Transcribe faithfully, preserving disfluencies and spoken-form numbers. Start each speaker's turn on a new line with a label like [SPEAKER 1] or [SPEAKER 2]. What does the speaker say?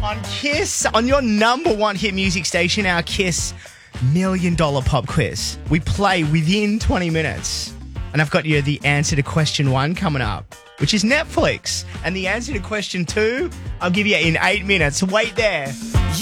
[SPEAKER 1] On Kiss, on your number one hit music station, our Kiss Million Dollar Pop Quiz. We play within twenty minutes. And I've got you the answer to question one coming up, which is Netflix. And the answer to question two, I'll give you in eight minutes. Wait there.